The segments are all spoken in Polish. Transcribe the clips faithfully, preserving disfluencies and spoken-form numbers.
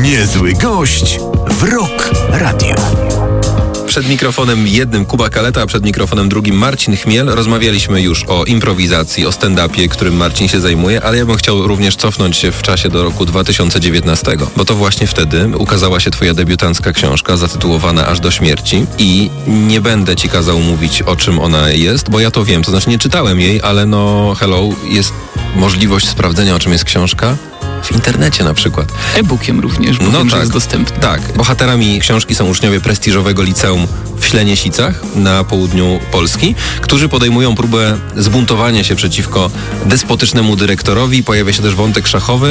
Niezły gość w Rock Radio. Przed mikrofonem jednym Kuba Kaleta, a przed mikrofonem drugim Marcin Chmiel. Rozmawialiśmy już o improwizacji, o stand-upie, którym Marcin się zajmuje, ale ja bym chciał również cofnąć się w czasie do roku dwa tysiące dziewiętnastego, bo to właśnie wtedy ukazała się twoja debiutancka książka zatytułowana Aż do śmierci i nie będę ci kazał mówić, o czym ona jest, bo ja to wiem, to znaczy nie czytałem jej, ale no hello, jest możliwość sprawdzenia, o czym jest książka. W internecie na przykład. E-bookiem również, bo no wiem, tak, że jest dostępny. Tak. Bohaterami książki są uczniowie prestiżowego liceum w Śleniesicach na południu Polski, którzy podejmują próbę zbuntowania się przeciwko despotycznemu dyrektorowi. Pojawia się też wątek szachowy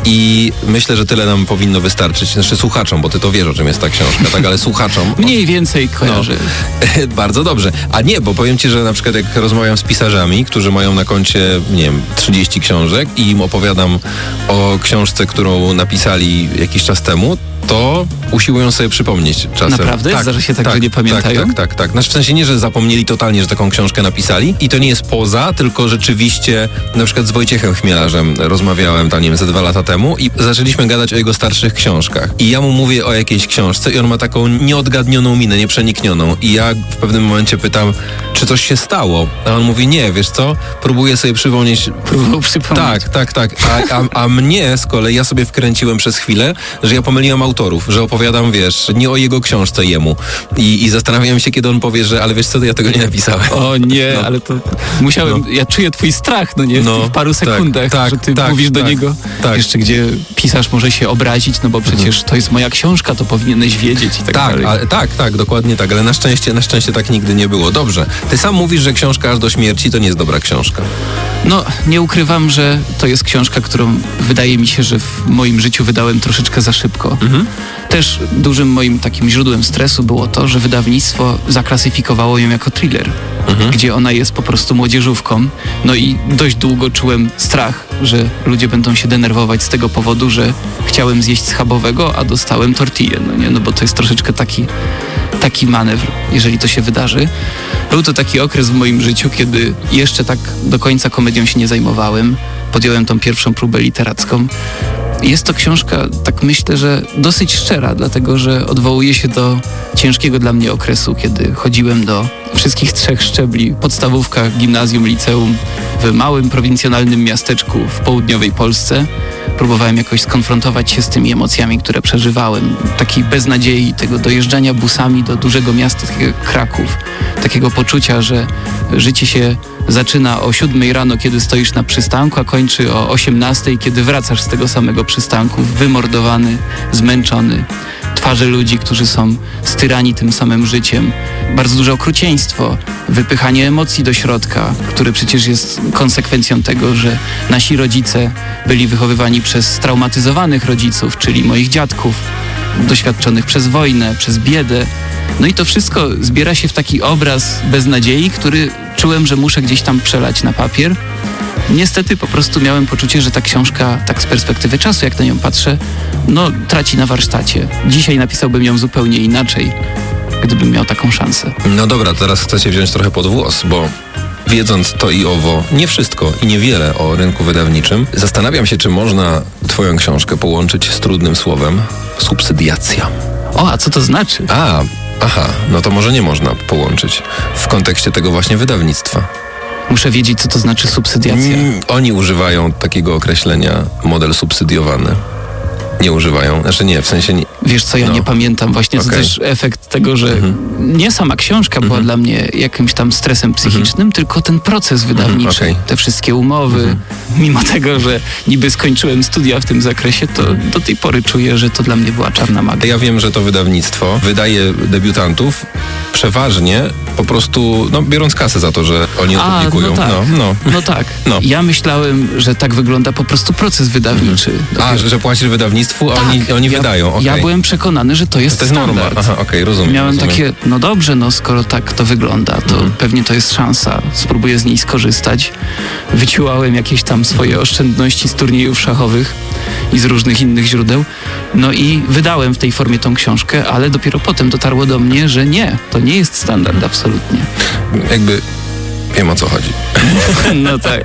i myślę, że tyle nam powinno wystarczyć. Znaczy słuchaczom, bo ty to wiesz, o czym jest ta książka, tak? Ale słuchaczom... Mniej więcej kojarzę. No, bardzo dobrze. A nie, bo powiem ci, że na przykład jak rozmawiam z pisarzami, którzy mają na koncie, nie wiem, trzydzieści książek i im opowiadam o książce, którą napisali jakiś czas temu, to usiłują sobie przypomnieć czasem. Naprawdę? Tak, Zdarza się tak, że nie pamiętają? Tak, tak, tak, tak. Znaczy w sensie nie, że zapomnieli totalnie, że taką książkę napisali i to nie jest poza, tylko rzeczywiście na przykład z Wojciechem Chmielarzem rozmawiałem tam, nie wiem, ze dwa lata temu i zaczęliśmy gadać o jego starszych książkach. I ja mu mówię o jakiejś książce i on ma taką nieodgadnioną minę, nieprzeniknioną. I ja w pewnym momencie pytam, czy coś się stało? A on mówi, nie, wiesz co? Próbuję sobie przypomnieć... Próbował przypomnieć. Tak, tak, tak. A, a, a mnie z kolei, ja sobie wkręciłem przez chwilę, że ja pomyliłem autorów, że opowiadam, wiesz, nie o jego książce jemu. I, i zastanawiałem się, kiedy on powie, że ale wiesz co, ja tego nie napisałem. O nie, no. Ale to musiałem, no. Ja czuję twój strach, no nie, w no, tych paru sekundach, tak, że ty tak, mówisz tak, do niego, tak. Jeszcze gdzie pisarz może się obrazić, no bo przecież to jest moja książka, to powinieneś wiedzieć i tak, tak dalej. Ale, tak, tak, dokładnie tak, ale na szczęście, na szczęście tak nigdy nie było. Dobrze, ty sam mówisz, że książka Aż do śmierci to nie jest dobra książka. No, nie ukrywam, że to jest książka, którą wydaje mi się, że w moim życiu wydałem troszeczkę za szybko. Mhm. Też dużym moim takim źródłem stresu było to, że wydawnictwo zaklasyfikowało ją jako thriller, mhm. gdzie ona jest po prostu młodzieżówką. No i dość długo czułem strach, że ludzie będą się denerwować z tego powodu, że chciałem zjeść schabowego, a dostałem tortillę. No nie, no bo to jest troszeczkę taki, taki manewr, jeżeli to się wydarzy. Był to taki okres w moim życiu, kiedy jeszcze tak do końca komedią się nie zajmowałem. Podjąłem tą pierwszą próbę literacką. Jest to książka, tak myślę, że dosyć szczera, dlatego że odwołuje się do ciężkiego dla mnie okresu, kiedy chodziłem do wszystkich trzech szczebli, podstawówka, gimnazjum, liceum, w małym, prowincjonalnym miasteczku w południowej Polsce. Próbowałem jakoś skonfrontować się z tymi emocjami, które przeżywałem. Takiej beznadziei, tego dojeżdżania busami do dużego miasta, takiego Kraków. Takiego poczucia, że życie się zaczyna o siódmej rano, kiedy stoisz na przystanku, a kończy o osiemnastej, kiedy wracasz z tego samego przystanku, wymordowany, zmęczony. Twarze ludzi, którzy są styrani tym samym życiem. Bardzo duże okrucieństwo, wypychanie emocji do środka, które przecież jest konsekwencją tego, że nasi rodzice byli wychowywani przez straumatyzowanych rodziców, czyli moich dziadków, doświadczonych przez wojnę, przez biedę. No i to wszystko zbiera się w taki obraz beznadziei, który czułem, że muszę gdzieś tam przelać na papier. Niestety po prostu miałem poczucie, że ta książka, tak z perspektywy czasu, jak na nią patrzę, no traci na warsztacie. Dzisiaj napisałbym ją zupełnie inaczej, gdybym miał taką szansę. No dobra, teraz chcę cię wziąć trochę pod włos, bo wiedząc to i owo, nie wszystko i niewiele o rynku wydawniczym, zastanawiam się, czy można twoją książkę połączyć z trudnym słowem subsydiacja. O, a co to znaczy? A, aha, no to może nie można połączyć w kontekście tego właśnie wydawnictwa. Muszę wiedzieć, co to znaczy subsydiacja. Mm, oni używają takiego określenia model subsydiowany. Nie używają, znaczy nie, w sensie nie. Wiesz co, ja no. nie pamiętam właśnie, okay. To też efekt tego, że mhm. nie sama książka mhm. była dla mnie jakimś tam stresem psychicznym, mhm. tylko ten proces wydawniczy, mhm. okay. te wszystkie umowy. Mhm. Mimo tego, że niby skończyłem studia w tym zakresie, to mhm. do tej pory czuję, że to dla mnie była czarna magia. Ja wiem, że to wydawnictwo wydaje debiutantów przeważnie po prostu, no biorąc kasę za to, że oni A, opublikują. No tak, no, no. no tak. No. Ja myślałem, że tak wygląda po prostu proces wydawniczy. Mhm. A, że, że płacisz wydawnictwu, a tak. oni, oni ja, wydają. Okay. Ja byłem przekonany, że to jest, to jest standard. Norma. Aha, okej, okay, rozumiem. Miałem rozumiem. takie, no dobrze, no skoro tak to wygląda, to mhm. pewnie to jest szansa. Spróbuję z niej skorzystać. Wyciułałem jakieś tam swoje oszczędności z turniejów szachowych i z różnych innych źródeł. No i wydałem w tej formie tą książkę, ale dopiero potem dotarło do mnie, że nie, to nie jest standard absolutnie. Jakby Wiem, o co chodzi. No tak.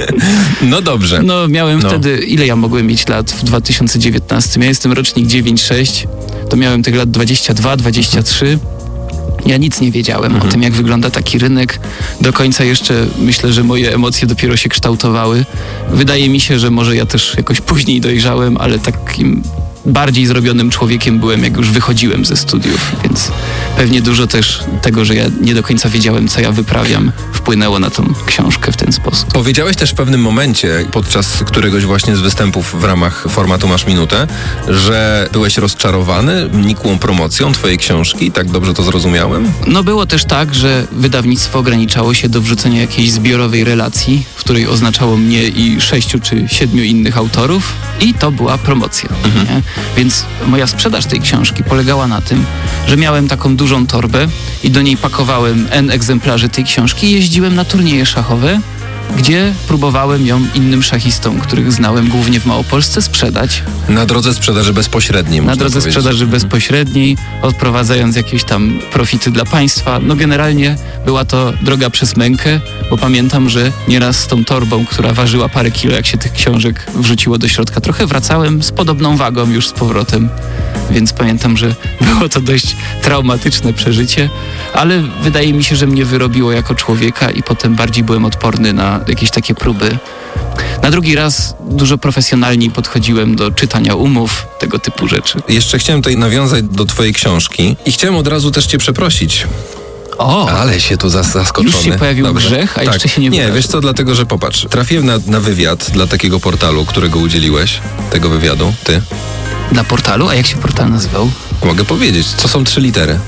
No dobrze. No miałem No. wtedy, ile ja mogłem mieć lat w dwa tysiące dziewiętnastym? Ja jestem rocznik dziewięć sześć, to miałem tych lat dwadzieścia dwa, dwadzieścia trzy. Ja nic nie wiedziałem Mhm. o tym, jak wygląda taki rynek. Do końca jeszcze myślę, że moje emocje dopiero się kształtowały. Wydaje mi się, że może ja też jakoś później dojrzałem, ale takim bardziej zrobionym człowiekiem byłem, jak już wychodziłem ze studiów, więc pewnie dużo też tego, że ja nie do końca wiedziałem, co ja wyprawiam, wpłynęło na tą książkę w ten sposób. Powiedziałeś też w pewnym momencie, podczas któregoś właśnie z występów w ramach formatu Masz Minutę, że byłeś rozczarowany nikłą promocją twojej książki, tak dobrze to zrozumiałem? No było też tak, że wydawnictwo ograniczało się do wrzucenia jakiejś zbiorowej relacji, w której oznaczało mnie i sześciu czy siedmiu innych autorów i to była promocja. Mhm. Nie? Więc moja sprzedaż tej książki polegała na tym, że miałem taką dużą torbę i do niej pakowałem N egzemplarzy tej książki i jeździłem na turnieje szachowe, gdzie próbowałem ją innym szachistom, których znałem głównie w Małopolsce, sprzedać. Na drodze sprzedaży bezpośredniej, Na można drodze powiedzieć. sprzedaży bezpośredniej, odprowadzając jakieś tam profity dla państwa. No generalnie była to droga przez mękę, bo pamiętam, że nieraz z tą torbą, która ważyła parę kilo, jak się tych książek wrzuciło do środka, trochę wracałem z podobną wagą już z powrotem. Więc pamiętam, że było to dość traumatyczne przeżycie, ale wydaje mi się, że mnie wyrobiło jako człowieka i potem bardziej byłem odporny na jakieś takie próby. Na drugi raz dużo profesjonalniej podchodziłem do czytania umów, tego typu rzeczy. Jeszcze chciałem tutaj nawiązać do twojej książki i chciałem od razu też cię przeprosić. O! Ale się tu zas- zaskoczony. Już się pojawił grzech, a jeszcze się nie Nie, wydarzył. wiesz co, dlatego, że popatrz, trafiłem na, na wywiad dla takiego portalu, którego udzieliłeś, tego wywiadu, ty. Dla portalu? A jak się portal nazywał? Mogę powiedzieć, co są trzy litery.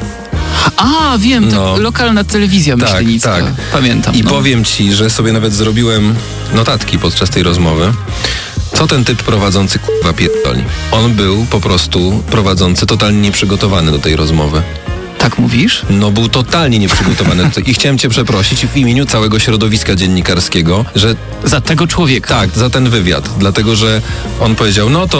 A, wiem, No. to lokalna telewizja Tak, myślenicka. tak. Pamiętam. I no. powiem ci, że sobie nawet zrobiłem notatki podczas tej rozmowy. Co ten typ prowadzący k***a pierdoli? On był po prostu prowadzący totalnie nieprzygotowany do tej rozmowy. Tak mówisz? No był totalnie nieprzygotowany. I chciałem cię przeprosić w imieniu całego środowiska dziennikarskiego, że Za tego człowieka. tak, za ten wywiad. Dlatego, że on powiedział, no to